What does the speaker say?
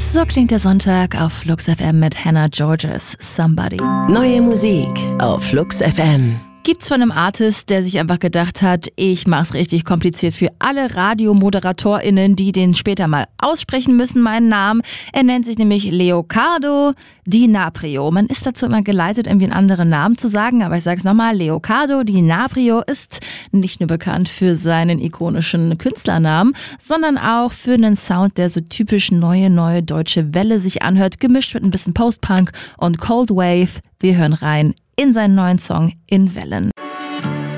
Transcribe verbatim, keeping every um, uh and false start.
So klingt der Sonntag auf Flux F M mit Hannah Georges Somebody. Neue Musik auf Flux F M. Gibt's von einem Artist, der sich einfach gedacht hat, ich mach's richtig kompliziert für alle RadiomoderatorInnen, die den später mal aussprechen müssen, meinen Namen. Er nennt sich nämlich Leocardo Di Naprio. Man ist dazu immer geleitet, irgendwie einen anderen Namen zu sagen, aber ich sag's nochmal, Leocardo Di Naprio ist nicht nur bekannt für seinen ikonischen Künstlernamen, sondern auch für einen Sound, der so typisch neue, neue deutsche Welle sich anhört, gemischt mit ein bisschen Post-Punk und Cold Wave. Wir hören rein in seinen neuen Song In Wellen.